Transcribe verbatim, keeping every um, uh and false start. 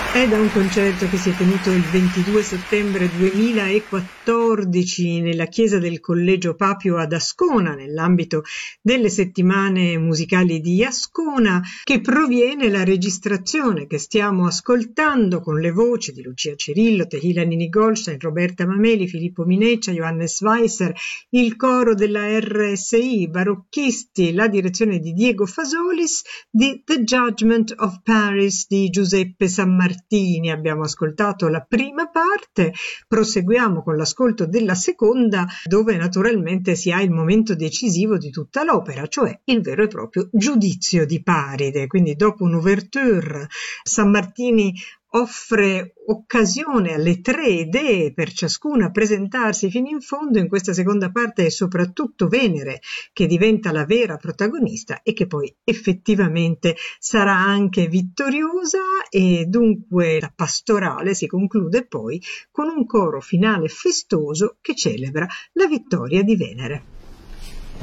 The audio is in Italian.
È da un concerto che si è tenuto il ventidue settembre duemilaquattordici nella chiesa del Collegio Papio ad Ascona, nell'ambito delle settimane musicali di Ascona, che proviene la registrazione che stiamo ascoltando con le voci di Lucia Cirillo, Tehila Nini Goldstein, Roberta Mameli, Filippo Mineccia, Johannes Weisser, il coro della R S I, barocchisti, la direzione di Diego Fasolis, di The Judgment of Paris di Giuseppe Sammartini. Abbiamo ascoltato la prima parte, proseguiamo con l'ascolto della seconda, dove naturalmente si ha il momento decisivo di tutta l'opera, cioè il vero e proprio giudizio di Paride. Quindi dopo un'ouverture, Sammartini offre occasione alle tre idee per ciascuna presentarsi fino in fondo. In questa seconda parte è soprattutto Venere che diventa la vera protagonista e che poi effettivamente sarà anche vittoriosa, e dunque la pastorale si conclude poi con un coro finale festoso che celebra la vittoria di Venere.